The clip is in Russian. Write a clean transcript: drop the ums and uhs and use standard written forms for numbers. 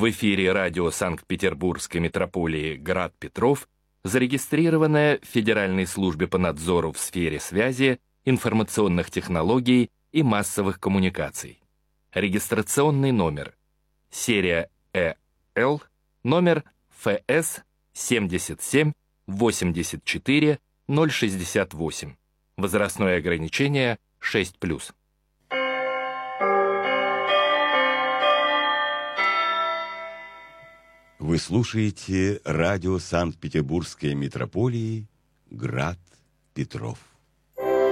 В эфире радио Санкт-Петербургской метрополии «Град Петров», зарегистрированное в Федеральной службе по надзору в сфере связи, информационных технологий и массовых коммуникаций. Регистрационный номер. Серия ЭЛ, номер ФС 77 84 068. Возрастное ограничение 6+. Вы слушаете радио Санкт-Петербургской метрополии «Град Петров».